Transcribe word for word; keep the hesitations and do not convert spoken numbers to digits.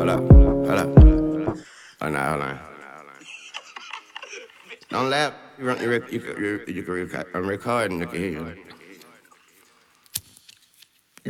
Hold up, hold up. Oh, nah, hold on. Don't laugh. You, run, you, rec- you, can- you, you can record. I'm recording. I can hear you.